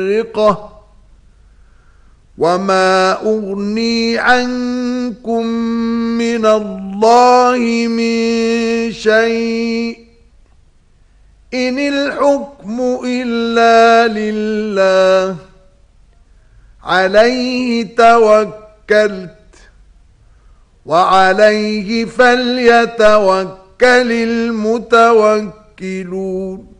مُحْرِقَةٌ وَمَا أُغْنِي عَنكُم مِّنَ اللَّهِ مِن شَيْءٍ إِنِ الْحُكْمُ إِلَّا لِلَّهِ عَلَيْهِ تَوَكَّلْتُ وَعَلَيْهِ فَلْيَتَوَكَّلِ الْمُتَوَكِّلُونَ